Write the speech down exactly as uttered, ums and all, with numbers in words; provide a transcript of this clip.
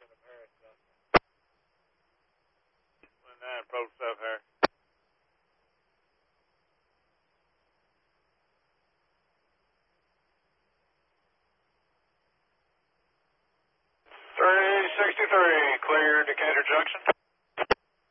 When that approach stuff here. three sixty-three, clear Decatur Junction.